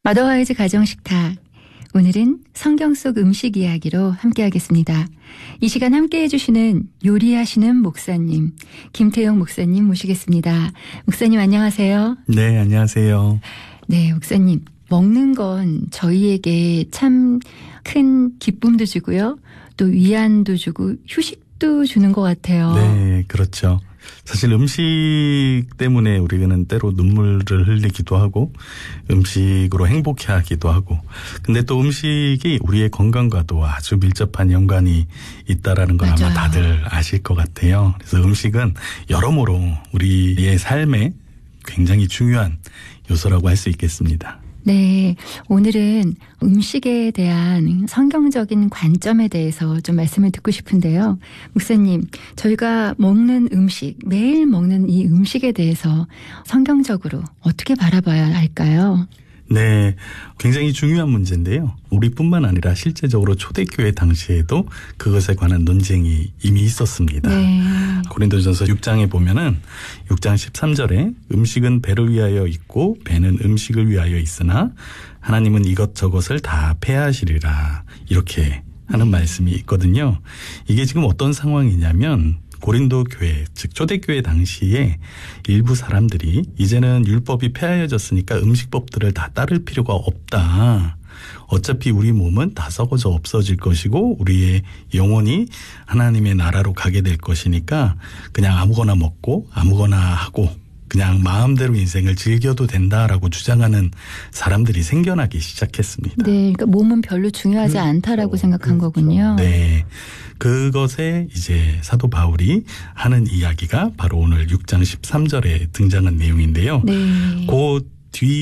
마더와이즈 가정식탁. 오늘은 성경 속 음식 이야기로 함께하겠습니다. 이 시간 함께해 주시는 요리하시는 목사님, 김태영 목사님 모시겠습니다. 목사님 안녕하세요. 네, 안녕하세요. 네, 목사님. 먹는 건 저희에게 참 큰 기쁨도 주고요. 또 위안도 주고 휴식도 주는 것 같아요. 네, 그렇죠. 사실 음식 때문에 우리는 때로 눈물을 흘리기도 하고 음식으로 행복해하기도 하고, 근데 또 음식이 우리의 건강과도 아주 밀접한 연관이 있다라는 건 맞아요. 아마 다들 아실 것 같아요. 그래서 음식은 여러모로 우리의 삶에 굉장히 중요한 요소라고 할 수 있겠습니다. 네, 오늘은 음식에 대한 성경적인 관점에 대해서 좀 말씀을 듣고 싶은데요. 목사님, 저희가 먹는 음식, 매일 먹는 이 음식에 대해서 성경적으로 어떻게 바라봐야 할까요? 네, 굉장히 중요한 문제인데요. 우리뿐만 아니라 실제적으로 초대교회 당시에도 그것에 관한 논쟁이 이미 있었습니다. 네. 고린도전서 6장에 보면은 6장 13절에 음식은 배를 위하여 있고 배는 음식을 위하여 있으나 하나님은 이것저것을 다 폐하시리라, 이렇게 하는 말씀이 있거든요. 이게 지금 어떤 상황이냐면 고린도 교회, 즉 초대교회 당시에 일부 사람들이 이제는 율법이 폐하여졌으니까 음식법들을 다 따를 필요가 없다. 어차피 우리 몸은 다 썩어져 없어질 것이고 우리의 영혼이 하나님의 나라로 가게 될 것이니까 그냥 아무거나 먹고 아무거나 하고 그냥 마음대로 인생을 즐겨도 된다라고 주장하는 사람들이 생겨나기 시작했습니다. 네, 그러니까 몸은 별로 중요하지 않다라고 생각한 거군요. 네. 그것에 이제 사도 바울이 하는 이야기가 바로 오늘 6장 13절에 등장한 내용인데요. 네. 그 뒤